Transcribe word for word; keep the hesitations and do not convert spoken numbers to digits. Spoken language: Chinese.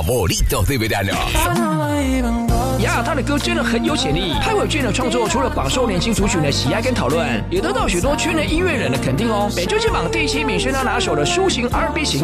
Favoritos de verano。 呀，他的歌真的很有潜力。拍尾卷的创作除了饱受年轻族群的喜爱跟讨论，也得到许多圈内音乐人的肯定哦。本周金榜第七名是他拿手的抒情 R and B 型